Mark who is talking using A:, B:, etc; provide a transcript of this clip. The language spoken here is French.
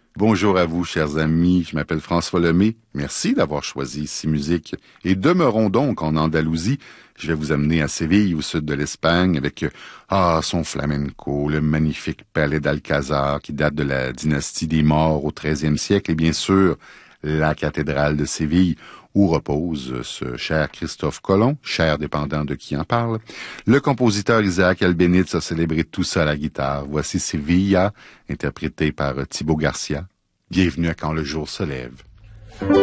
A: Bonjour à vous, chers amis. Je m'appelle François Lemay. Merci d'avoir choisi ici musique. Et demeurons donc en Andalousie. Je vais vous amener à Séville, au sud de l'Espagne, avec son flamenco, le magnifique palais d'Alcazar qui date de la dynastie des Maures au XIIIe siècle, et bien sûr, la cathédrale de Séville, où repose ce cher Christophe Colomb, cher dépendant de qui en parle. Le compositeur Isaac Albéniz a célébré tout ça à la guitare. Voici Sevilla, interprété par Thibaut Garcia. Bienvenue à Quand le jour se lève.